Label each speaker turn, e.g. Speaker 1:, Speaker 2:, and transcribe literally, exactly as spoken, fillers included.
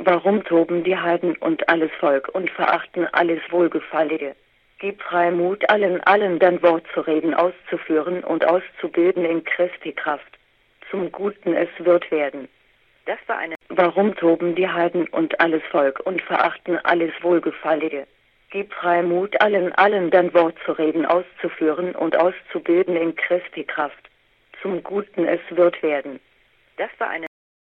Speaker 1: Warum toben die Heiden und alles Volk und verachten alles Wohlgefallige? Gib Freimut allen, allen dein Wort zu reden, auszuführen und auszubilden in Christi Kraft. Zum Guten es wird werden.
Speaker 2: Das war eine.
Speaker 1: Warum toben die Heiden und alles Volk und verachten alles Wohlgefallige? Gib Freimut allen, allen dein Wort zu reden, auszuführen und auszubilden in Christi Kraft. Zum Guten es wird werden.
Speaker 2: Das war eine.